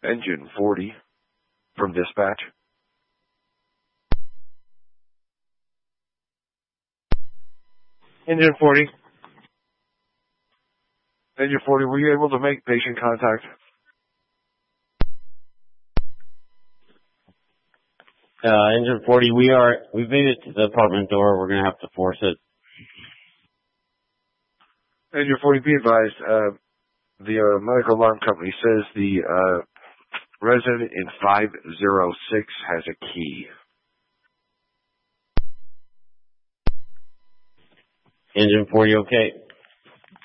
Engine 40 from dispatch. Engine 40. Engine 40, were you able to make patient contact? Engine 40, we've made it to the apartment door. We're going to have to force it. Engine 40, be advised, the medical alarm company says the resident in 506 has a key. Engine 40, okay.